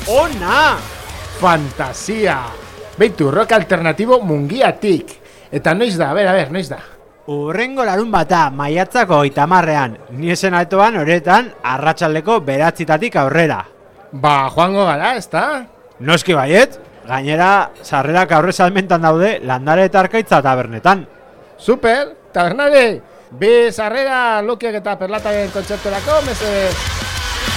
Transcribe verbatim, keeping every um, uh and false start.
Ona! Fantasia! Beitu, rock alternatibo Mungiatik. Eta noiz da, a ber, a ber, noiz da? Urrengo larun bata, maiatzako itamarrean. Ni esen altoan horretan, arratsaldeko beratzitatik aurrera. Ba, joango gara, ezta? Noski baiet, gainera, sarrerak aurre salmentan daude Landare eta Arkaitza tabernetan. Super, tabernare! Bi sarrera Lokiak eta Perlataren kontzerturako, mesedez.